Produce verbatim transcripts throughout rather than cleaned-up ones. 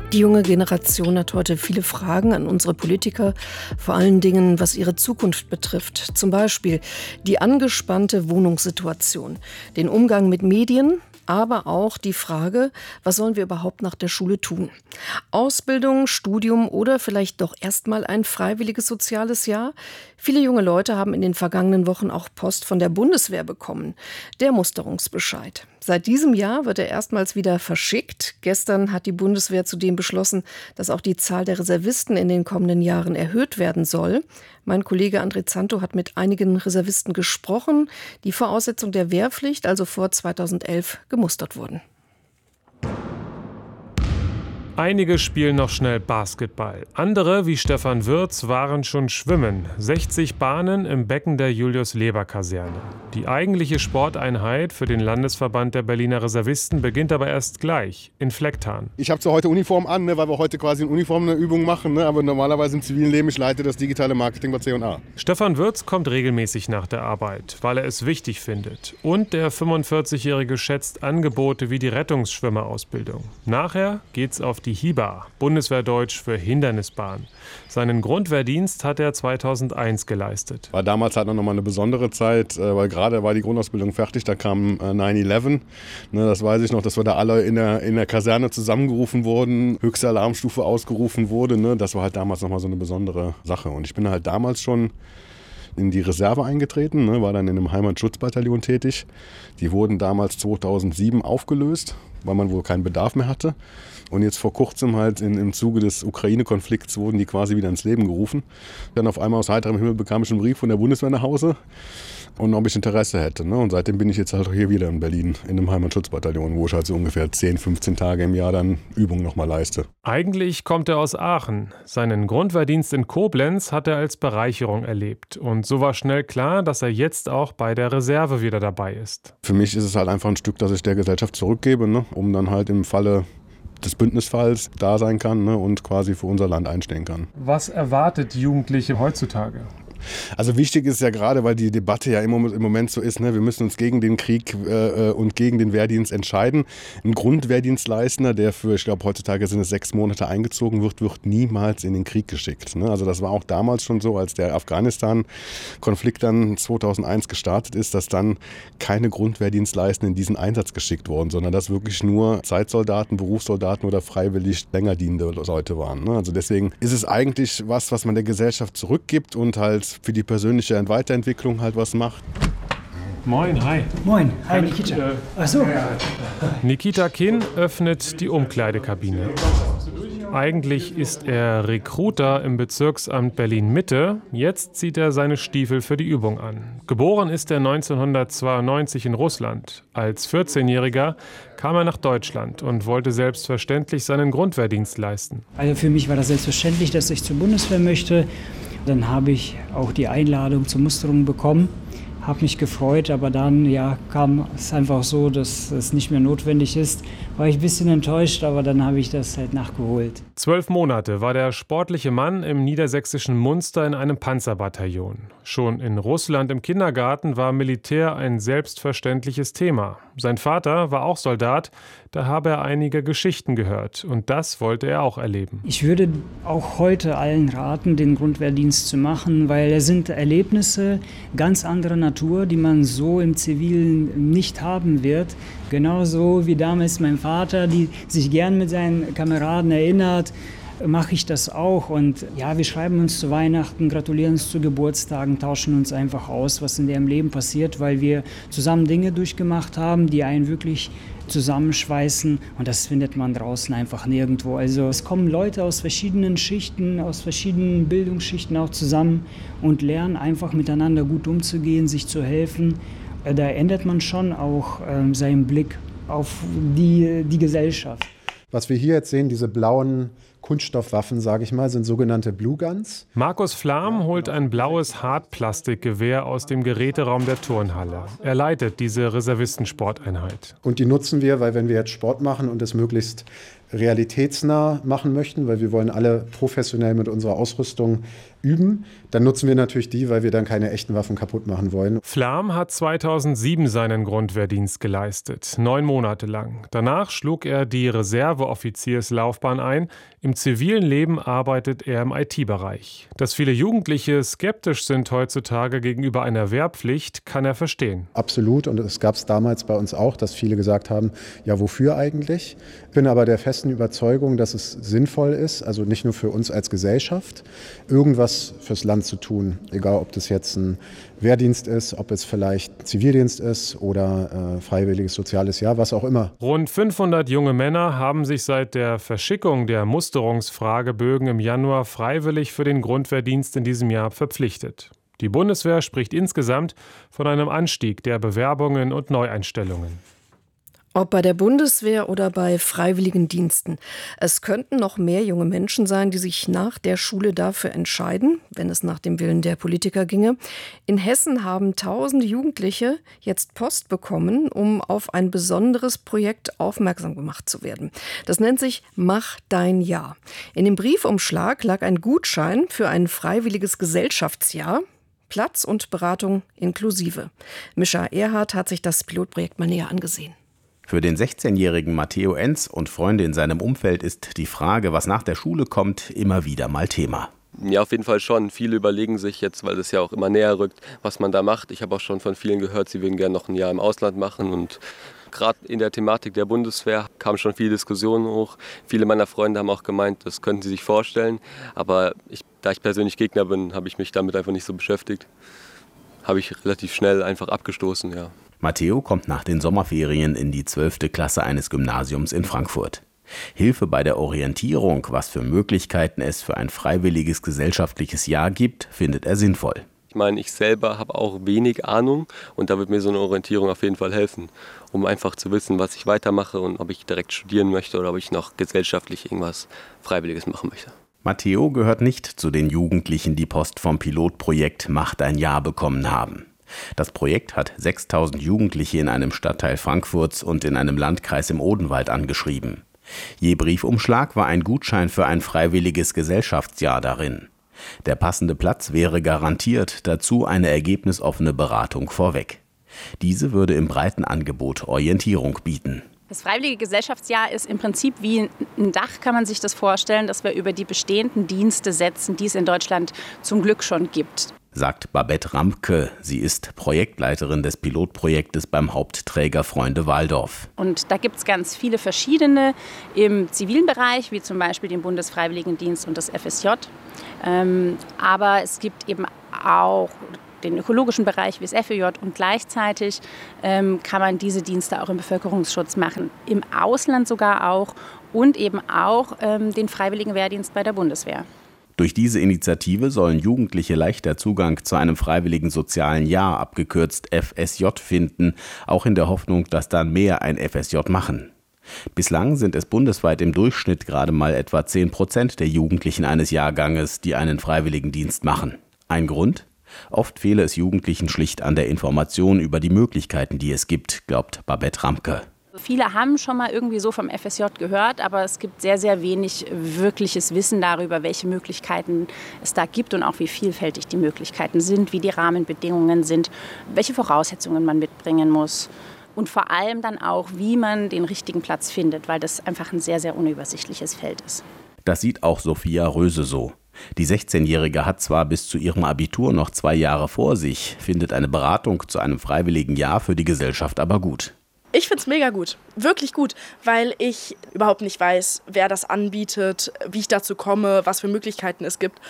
Die junge Generation hat heute viele Fragen an unsere Politiker, vor allen Dingen was ihre Zukunft betrifft. Zum Beispiel die angespannte Wohnungssituation, den Umgang mit Medien, aber auch die Frage, was sollen wir überhaupt nach der Schule tun? Ausbildung, Studium oder vielleicht doch erstmal ein freiwilliges soziales Jahr? Viele junge Leute haben in den vergangenen Wochen auch Post von der Bundeswehr bekommen, der Musterungsbescheid. Seit diesem Jahr wird er erstmals wieder verschickt. Gestern hat die Bundeswehr zudem beschlossen, dass auch die Zahl der Reservisten in den kommenden Jahren erhöht werden soll. Mein Kollege André Zanto hat mit einigen Reservisten gesprochen, die vor Aussetzung der Wehrpflicht, also vor zweitausendelf, gemustert wurden. Einige spielen noch schnell Basketball. Andere, wie Stefan Würz, waren schon schwimmen. sechzig Bahnen im Becken der Julius-Leber-Kaserne. Die eigentliche Sporteinheit für den Landesverband der Berliner Reservisten beginnt aber erst gleich, in Flecktarn. Ich habe zwar heute Uniform an, ne, weil wir heute quasi in Uniform eine Übung machen, ne, aber normalerweise im zivilen Leben, ich leite das digitale Marketing bei C und A. Stefan Würz kommt regelmäßig nach der Arbeit, weil er es wichtig findet. Und der fünfundvierzigjährige schätzt Angebote wie die Rettungsschwimmerausbildung. Nachher geht's auf die Die Hiba, Bundeswehrdeutsch für Hindernisbahn. Seinen Grundwehrdienst hat er zweitausendeins geleistet. War damals halt noch mal eine besondere Zeit, weil gerade war die Grundausbildung fertig, da kam neun elf. Ne, das weiß ich noch, dass wir da alle in der, in der Kaserne zusammengerufen wurden, höchste Alarmstufe ausgerufen wurde. Ne, das war halt damals noch mal so eine besondere Sache. Und ich bin halt damals schon in die Reserve eingetreten, ne, war dann in einem Heimatschutzbataillon tätig. Die wurden damals zweitausendsieben aufgelöst, weil man wohl keinen Bedarf mehr hatte. Und jetzt vor kurzem halt in, im Zuge des Ukraine-Konflikts wurden die quasi wieder ins Leben gerufen. Dann auf einmal aus heiterem Himmel bekam ich einen Brief von der Bundeswehr nach Hause und ob ich Interesse hätte. Ne? Und seitdem bin ich jetzt halt hier wieder in Berlin in einem Heimatschutzbataillon, wo ich halt so ungefähr zehn, fünfzehn Tage im Jahr dann Übungen nochmal leiste. Eigentlich kommt er aus Aachen. Seinen Grundwehrdienst in Koblenz hat er als Bereicherung erlebt. Und so war schnell klar, dass er jetzt auch bei der Reserve wieder dabei ist. Für mich ist es halt einfach ein Stück, das ich der Gesellschaft zurückgebe, ne? Um dann halt im Falle des Bündnisfalls da sein kann, ne, und quasi für unser Land einstehen kann. Was erwartet Jugendliche heutzutage? Also wichtig ist ja gerade, weil die Debatte ja im Moment so ist, ne, wir müssen uns gegen den Krieg äh, und gegen den Wehrdienst entscheiden. Ein Grundwehrdienstleistender, der für, ich glaube heutzutage sind es sechs Monate eingezogen wird, wird niemals in den Krieg geschickt. Ne? Also das war auch damals schon so, als der Afghanistan-Konflikt dann zweitausendeins gestartet ist, dass dann keine Grundwehrdienstleistenden in diesen Einsatz geschickt wurden, sondern dass wirklich nur Zeitsoldaten, Berufssoldaten oder freiwillig länger dienende Leute waren. Ne? Also deswegen ist es eigentlich was, was man der Gesellschaft zurückgibt und halt für die persönliche Weiterentwicklung halt was macht. Moin, hi. Moin, hi Nikita. Äh, Ach so. Nikita Kinn öffnet die Umkleidekabine. Eigentlich ist er Recruiter im Bezirksamt Berlin-Mitte. Jetzt zieht er seine Stiefel für die Übung an. Geboren ist er neunzehnhundertzweiundneunzig in Russland. Als vierzehnjähriger kam er nach Deutschland und wollte selbstverständlich seinen Grundwehrdienst leisten. Also für mich war das selbstverständlich, dass ich zur Bundeswehr möchte. Dann habe ich auch die Einladung zur Musterung bekommen, habe mich gefreut, aber dann ja, kam es einfach so, dass es nicht mehr notwendig ist. War ich ein bisschen enttäuscht, aber dann habe ich das halt nachgeholt. Zwölf Monate war der sportliche Mann im niedersächsischen Munster in einem Panzerbataillon. Schon in Russland im Kindergarten war Militär ein selbstverständliches Thema. Sein Vater war auch Soldat, da habe er einige Geschichten gehört und das wollte er auch erleben. Ich würde auch heute allen raten, den Grundwehrdienst zu machen, weil es sind Erlebnisse ganz anderer Natur, die man so im Zivilen nicht haben wird. Genauso wie damals mein Vater, die sich gern mit seinen Kameraden erinnert, mache ich das auch. Und ja, wir schreiben uns zu Weihnachten, gratulieren uns zu Geburtstagen, tauschen uns einfach aus, was in deren Leben passiert, weil wir zusammen Dinge durchgemacht haben, die einen wirklich zusammenschweißen. Und das findet man draußen einfach nirgendwo. Also es kommen Leute aus verschiedenen Schichten, aus verschiedenen Bildungsschichten auch zusammen und lernen einfach miteinander gut umzugehen, sich zu helfen. Da ändert man schon auch äh, seinen Blick auf die, die Gesellschaft. Was wir hier jetzt sehen, diese blauen Kunststoffwaffen, sage ich mal, sind sogenannte Blue Guns. Markus Flahm holt ein blaues Hartplastikgewehr aus dem Geräteraum der Turnhalle. Er leitet diese Reservistensporteinheit. Und die nutzen wir, weil wenn wir jetzt Sport machen und es möglichst realitätsnah machen möchten, weil wir wollen alle professionell mit unserer Ausrüstung üben, dann nutzen wir natürlich die, weil wir dann keine echten Waffen kaputt machen wollen. Flahm hat zweitausendsieben seinen Grundwehrdienst geleistet, neun Monate lang. Danach schlug er die Reserveoffizierslaufbahn ein. Im zivilen Leben arbeitet er im I T-Bereich. Dass viele Jugendliche skeptisch sind heutzutage gegenüber einer Wehrpflicht, kann er verstehen. Absolut, und es gab es damals bei uns auch, dass viele gesagt haben, ja, wofür eigentlich? Ich bin aber der festen Überzeugung, dass es sinnvoll ist, also nicht nur für uns als Gesellschaft, irgendwas fürs Land zu tun. Egal, ob das jetzt ein Wehrdienst ist, ob es vielleicht Zivildienst ist oder äh, freiwilliges soziales Jahr, was auch immer. Rund fünfhundert junge Männer haben sich seit der Verschickung der Musterungsfragebögen im Januar freiwillig für den Grundwehrdienst in diesem Jahr verpflichtet. Die Bundeswehr spricht insgesamt von einem Anstieg der Bewerbungen und Neueinstellungen. Ob bei der Bundeswehr oder bei freiwilligen Diensten. Es könnten noch mehr junge Menschen sein, die sich nach der Schule dafür entscheiden, wenn es nach dem Willen der Politiker ginge. In Hessen haben tausende Jugendliche jetzt Post bekommen, um auf ein besonderes Projekt aufmerksam gemacht zu werden. Das nennt sich Mach dein Jahr. In dem Briefumschlag lag ein Gutschein für ein freiwilliges Gesellschaftsjahr. Platz und Beratung inklusive. Mischa Erhardt hat sich das Pilotprojekt mal näher angesehen. Für den sechzehnjährigen Matteo Enz und Freunde in seinem Umfeld ist die Frage, was nach der Schule kommt, immer wieder mal Thema. Ja, auf jeden Fall schon. Viele überlegen sich jetzt, weil es ja auch immer näher rückt, was man da macht. Ich habe auch schon von vielen gehört, sie würden gerne noch ein Jahr im Ausland machen. Und gerade in der Thematik der Bundeswehr kamen schon viele Diskussionen hoch. Viele meiner Freunde haben auch gemeint, das könnten sie sich vorstellen. Aber ich, da ich persönlich Gegner bin, habe ich mich damit einfach nicht so beschäftigt. Habe ich relativ schnell einfach abgestoßen, ja. Matteo kommt nach den Sommerferien in die zwölfte Klasse eines Gymnasiums in Frankfurt. Hilfe bei der Orientierung, was für Möglichkeiten es für ein freiwilliges gesellschaftliches Jahr gibt, findet er sinnvoll. Ich meine, ich selber habe auch wenig Ahnung und da wird mir so eine Orientierung auf jeden Fall helfen, um einfach zu wissen, was ich weitermache und ob ich direkt studieren möchte oder ob ich noch gesellschaftlich irgendwas Freiwilliges machen möchte. Matteo gehört nicht zu den Jugendlichen, die Post vom Pilotprojekt Mach dein Jahr bekommen haben. Das Projekt hat sechstausend Jugendliche in einem Stadtteil Frankfurts und in einem Landkreis im Odenwald angeschrieben. Je Briefumschlag war ein Gutschein für ein freiwilliges Gesellschaftsjahr darin. Der passende Platz wäre garantiert, dazu eine ergebnisoffene Beratung vorweg. Diese würde im breiten Angebot Orientierung bieten. Das freiwillige Gesellschaftsjahr ist im Prinzip wie ein Dach, kann man sich das vorstellen, dass wir über die bestehenden Dienste setzen, die es in Deutschland zum Glück schon gibt. Sagt Babette Ramke. Sie ist Projektleiterin des Pilotprojektes beim Hauptträger Freunde Waldorf. Und da gibt es ganz viele verschiedene im zivilen Bereich, wie zum Beispiel den Bundesfreiwilligendienst und das F S J. Ähm, aber es gibt eben auch den ökologischen Bereich wie das F E J und gleichzeitig ähm, kann man diese Dienste auch im Bevölkerungsschutz machen, im Ausland sogar auch und eben auch ähm, den freiwilligen Wehrdienst bei der Bundeswehr. Durch diese Initiative sollen Jugendliche leichter Zugang zu einem freiwilligen sozialen Jahr, abgekürzt F S J, finden, auch in der Hoffnung, dass dann mehr ein F S J machen. Bislang sind es bundesweit im Durchschnitt gerade mal etwa zehn Prozent der Jugendlichen eines Jahrganges, die einen Freiwilligendienst machen. Ein Grund? Oft fehle es Jugendlichen schlicht an der Information über die Möglichkeiten, die es gibt, glaubt Babette Ramke. Viele haben schon mal irgendwie so vom F S J gehört, aber es gibt sehr, sehr wenig wirkliches Wissen darüber, welche Möglichkeiten es da gibt und auch wie vielfältig die Möglichkeiten sind, wie die Rahmenbedingungen sind, welche Voraussetzungen man mitbringen muss und vor allem dann auch, wie man den richtigen Platz findet, weil das einfach ein sehr, sehr unübersichtliches Feld ist. Das sieht auch Sophia Röse so. Die sechzehnjährige hat zwar bis zu ihrem Abitur noch zwei Jahre vor sich, findet eine Beratung zu einem freiwilligen Jahr für die Gesellschaft aber gut. Ich finde es mega gut, wirklich gut, weil ich überhaupt nicht weiß, wer das anbietet, wie ich dazu komme, was für Möglichkeiten es gibt.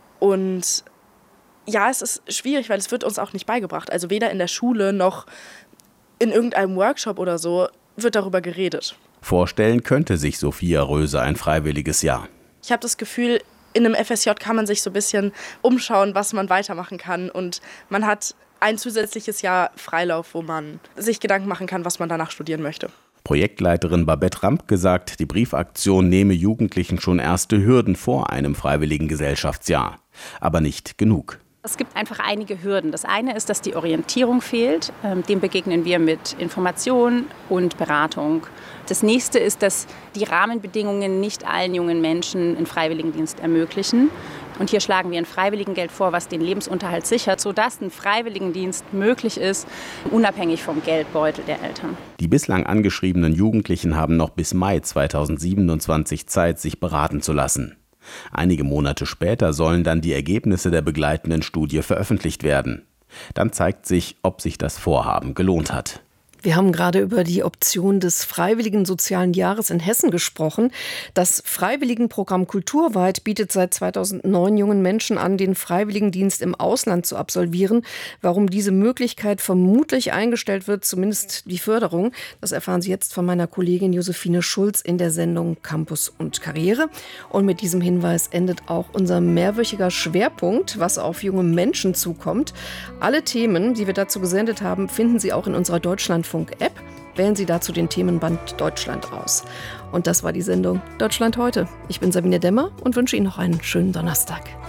Und ja, es ist schwierig, weil es wird uns auch nicht beigebracht. Also weder in der Schule noch in irgendeinem Workshop oder so wird darüber geredet. Vorstellen könnte sich Sophia Röse ein freiwilliges Jahr. Ich habe das Gefühl, in einem F S J kann man sich so ein bisschen umschauen, was man weitermachen kann. Und man hat ein zusätzliches Jahr Freilauf, wo man sich Gedanken machen kann, was man danach studieren möchte. Projektleiterin Babette Rampke sagt, die Briefaktion nehme Jugendlichen schon erste Hürden vor einem freiwilligen Gesellschaftsjahr. Aber nicht genug. Es gibt einfach einige Hürden. Das eine ist, dass die Orientierung fehlt. Dem begegnen wir mit Information und Beratung. Das nächste ist, dass die Rahmenbedingungen nicht allen jungen Menschen einen Freiwilligendienst ermöglichen. Und hier schlagen wir ein Freiwilligengeld vor, was den Lebensunterhalt sichert, sodass ein Freiwilligendienst möglich ist, unabhängig vom Geldbeutel der Eltern. Die bislang angeschriebenen Jugendlichen haben noch bis Mai zweitausendsiebenundzwanzig Zeit, sich beraten zu lassen. Einige Monate später sollen dann die Ergebnisse der begleitenden Studie veröffentlicht werden. Dann zeigt sich, ob sich das Vorhaben gelohnt hat. Wir haben gerade über die Option des Freiwilligen Sozialen Jahres in Hessen gesprochen. Das Freiwilligenprogramm Kulturweit bietet seit zweitausendneun jungen Menschen an, den Freiwilligendienst im Ausland zu absolvieren. Warum diese Möglichkeit vermutlich eingestellt wird, zumindest die Förderung, das erfahren Sie jetzt von meiner Kollegin Josephine Schulz in der Sendung Campus und Karriere. Und mit diesem Hinweis endet auch unser mehrwöchiger Schwerpunkt, was auf junge Menschen zukommt. Alle Themen, die wir dazu gesendet haben, finden Sie auch in unserer Deutschlandfunk App. Wählen Sie dazu den Themenband Deutschland aus. Und das war die Sendung Deutschland heute. Ich bin Sabine Demmer und wünsche Ihnen noch einen schönen Donnerstag.